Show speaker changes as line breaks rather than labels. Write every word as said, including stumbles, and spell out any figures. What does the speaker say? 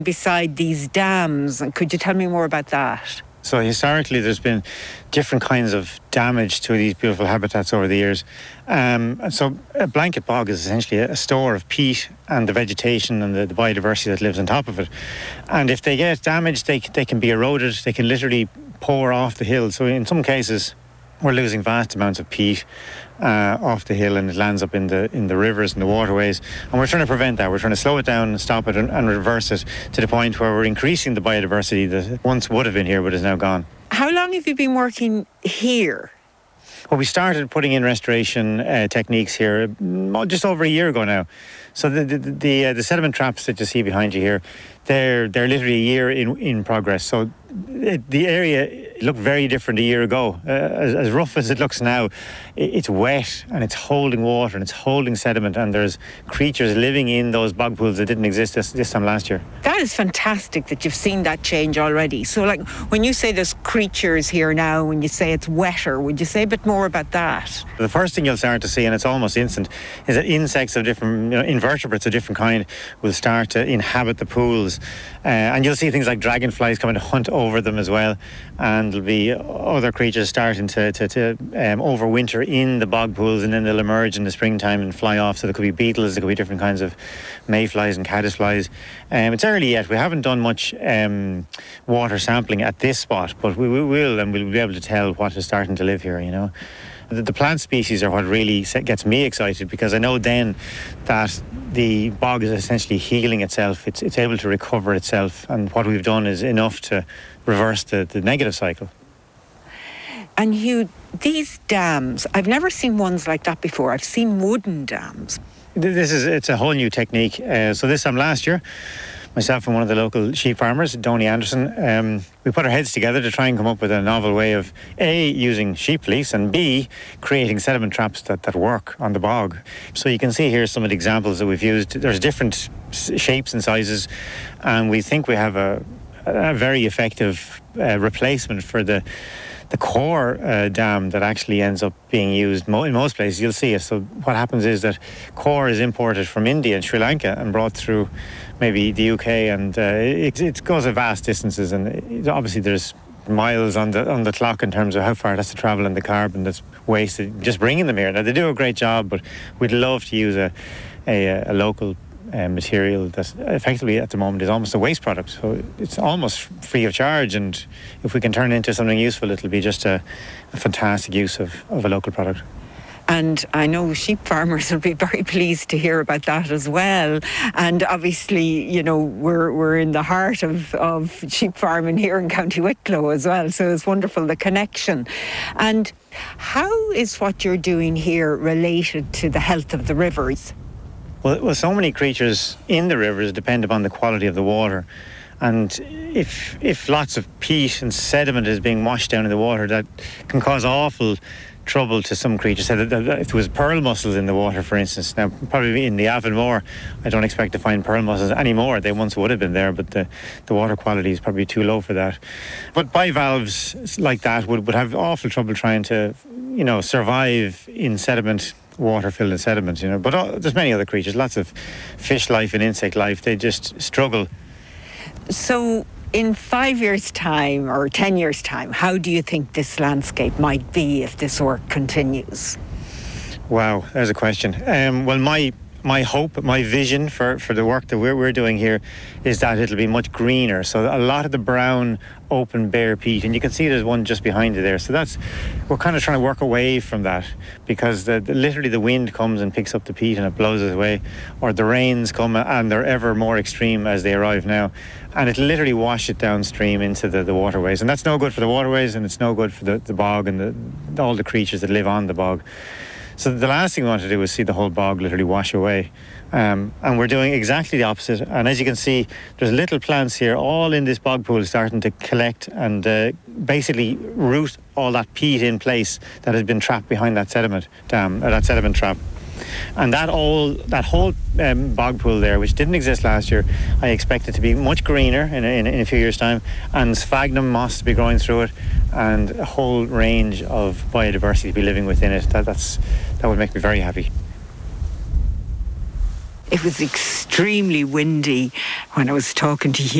beside these dams. Could you tell me more about that?
So historically there's been different kinds of damage to these beautiful habitats over the years. Um, and so a blanket bog is essentially a store of peat and the vegetation and the, the biodiversity that lives on top of it. And if they get damaged, they, they can be eroded, they can literally pour off the hill. So in some cases we're losing vast amounts of peat uh, off the hill, and it lands up in the in the rivers and the waterways. And we're trying to prevent that. We're trying to slow it down and stop it and, and reverse it to the point where we're increasing the biodiversity that once would have been here but is now gone.
How long have you been working here?
Well, we started putting in restoration uh, techniques here just over a year ago now. So the the the, uh, the sediment traps that you see behind you here, they're they're literally a year in in progress. So it, the area looked very different a year ago. Uh, as, as rough as it looks now, it's wet and it's holding water and it's holding sediment, and there's creatures living in those bog pools that didn't exist this, this time last year.
That is fantastic that you've seen that change already. So like when you say there's creatures here now, when you say it's wetter, would you say a bit more about that?
The first thing you'll start to see, and it's almost instant, is that insects of different, you know, invertebrates of different kind will start to inhabit the pools. Uh, and you'll see things like dragonflies coming to hunt over them as well. And there'll be other creatures starting to, to, to um, overwinter in the bog pools, and then they'll emerge in the springtime and fly off. So there could be beetles, there could be different kinds of mayflies and caddisflies. Um, it's early yet. We haven't done much um, water sampling at this spot, but we, we will, and we'll be able to tell what is starting to live here, you know. The, the plant species are what really gets me excited, because I know then that the bog is essentially healing itself. It's, it's able to recover itself, and what we've done is enough to reverse the, the negative cycle.
And Hugh, these dams, I've never seen ones like that before. I've seen wooden dams.
This is, it's a whole new technique. Uh, so this time last year, myself and one of the local sheep farmers, Donny Anderson, um, we put our heads together to try and come up with a novel way of A, using sheep fleece, and B, creating sediment traps that, that work on the bog. So you can see here some of the examples that we've used. There's different shapes and sizes, and we think we have a, a very effective uh, replacement for the the core uh, dam that actually ends up being used mo- in most places. You'll see it. So what happens is that core is imported from India and Sri Lanka and brought through maybe the U K, and uh, it, it goes at vast distances, and it, obviously there's miles on the on the clock in terms of how far it has to travel and the carbon that's wasted just bringing them here. Now they do a great job, but we'd love to use a a, a local Uh, material that effectively at the moment is almost a waste product, so it's almost free of charge, and if we can turn it into something useful, it'll be just a, a fantastic use of, of a local product.
And I know sheep farmers will be very pleased to hear about that as well. And obviously, you know, we're we're in the heart of, of sheep farming here in County Wicklow as well, so it's wonderful, the connection. And how is what you're doing here related to the health of the rivers?
Well, well, so many creatures in the rivers depend upon the quality of the water. And if if lots of peat and sediment is being washed down in the water, that can cause awful trouble to some creatures. So that, that if there was pearl mussels in the water, for instance, now probably in the Avonmore, I don't expect to find pearl mussels anymore. They once would have been there, but the, the water quality is probably too low for that. But bivalves like that would, would have awful trouble trying to, you know, survive in sediment, water filled in sediment, you know. But uh, there's many other creatures, lots of fish life and insect life. They just struggle.
So in five years' time or ten years' time, how do you think this landscape might be if this work continues?
Wow, there's a question. Um, well, my my hope, my vision for, for the work that we're, we're doing here is that it'll be much greener. So a lot of the brown, open, bare peat, and you can see there's one just behind you there. So that's, we're kind of trying to work away from that, because the, the, literally the wind comes and picks up the peat and it blows it away, or the rains come and they're ever more extreme as they arrive now, and it literally wash it downstream into the, the waterways. And that's no good for the waterways, and it's no good for the, the bog and the, all the creatures that live on the bog. So the last thing we want to do is see the whole bog literally wash away. Um, and we're doing exactly the opposite. And as you can see, there's little plants here all in this bog pool starting to collect and uh, basically root all that peat in place that has been trapped behind that sediment dam, or that sediment trap. And that all, that whole um, bog pool there, which didn't exist last year, I expect it to be much greener in, in, in a few years' time, and sphagnum moss to be growing through it, and a whole range of biodiversity to be living within it. That, that's, that would make me very happy.
It was extremely windy when I was talking to you.